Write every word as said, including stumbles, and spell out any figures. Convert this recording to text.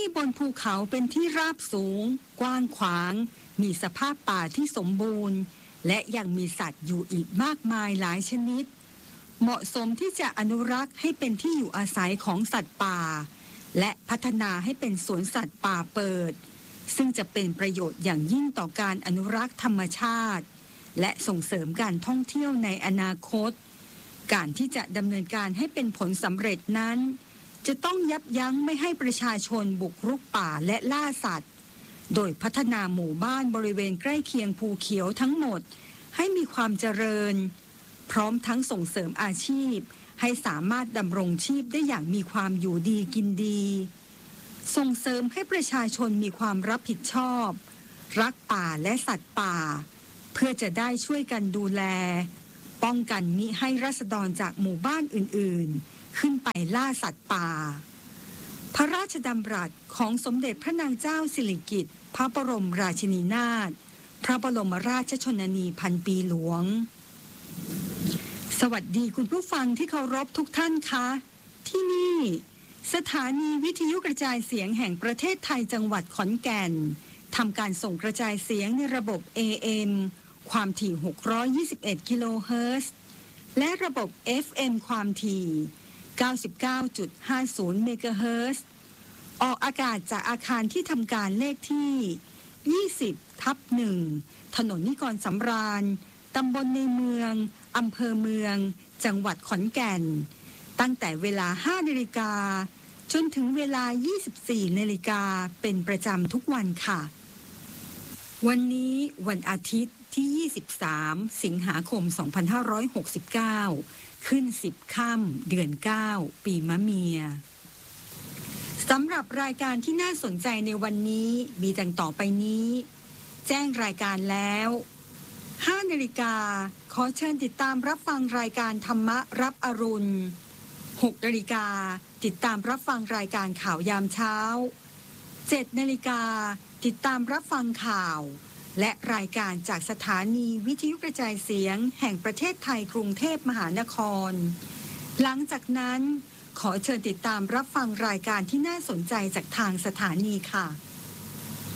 บนภูเขาเป็นที่ราบสูงกว้างขวางมีสภาพป่าที่สมบูรณ์และยังมีสัตว์อยู่อีกมากมายหลายชนิดเหมาะสมที่จะอนุรักษ์ให้เป็นที่อยู่อาศัยของสัตว์ป่าและพัฒนาให้เป็นสวนสัตว์ป่าเปิดซึ่งจะเป็นประโยชน์อย่างยิ่งต่อการอนุรักษ์ธรรมชาติและส่งเสริมการท่องเที่ยวในอนาคตการที่จะดำเนินการให้เป็นผลสำเร็จนั้นจะต้องยับยั้งไม่ให้ประชาชนบุกรุกป่าและล่าสัตว์โดยพัฒนาหมู่บ้านบริเวณใกล้เคียงภูเขียวทั้งหมดให้มีความเจริญพร้อมทั้งส่งเสริมอาชีพให้สามารถดำรงชีพได้อย่างมีความอยู่ดีกินดีส่งเสริมให้ประชาชนมีความรับผิดชอบรักป่าและสัตว์ป่าเพื่อจะได้ช่วยกันดูแลป้องกันมิให้ราษฎรจากหมู่บ้านอื่นๆขึ้นไปล่าสัตว์ป่าพระราชดำรัสของสมเด็จพระนางเจ้าสิริกิติ์พระบรมราชินีนาถพระบรมราชชนนีพันปีหลวงสวัสดีคุณผู้ฟังที่เคารพทุกท่านคะที่นี่สถานีวิทยุกระจายเสียงแห่งประเทศไทยจังหวัดขอนแก่นทำการส่งกระจายเสียงในระบบ เอ เอ็ม ความถี่หกร้อยยี่สิบเอ็ดกิโลเฮิรตซ์และระบบ เอฟ เอ็ม ความถี่ เก้าสิบเก้าจุดห้าศูนย์ เมกะเฮิรตซ์ออกอากาศจากอาคารที่ทำการเลขที่ยี่สิบทับหนึ่งถนนนิกรสำราญตำบลในเมืองอำเภอเมืองจังหวัดขอนแก่นตั้งแต่เวลา ห้านาฬิกาจนถึงเวลา ยี่สิบสี่นาฬิกาเป็นประจำทุกวันค่ะวันนี้วันอาทิตย์ที่ ยี่สิบสาม สิงหาคม สองพันห้าร้อยหกสิบเก้า ขึ้นสิบค่ำเดือนเก้าปีมะเมียสำหรับรายการที่น่าสนใจในวันนี้มีดังต่อไปนี้แจ้งรายการแล้วห้านาฬิกาขอเชิญติดตามรับฟังรายการธรรมะรับอรุณหกนาฬิกาติดตามรับฟังรายการข่าวยามเช้าเจ็ดนาฬิกาติดตามรับฟังข่าวและรายการจากสถานีวิทยุกระจายเสียงแห่งประเทศไทยกรุงเทพมหานครหลังจากนั้นขอเชิญติดตามรับฟังรายการที่น่าสนใจจากทางสถานีค่ะ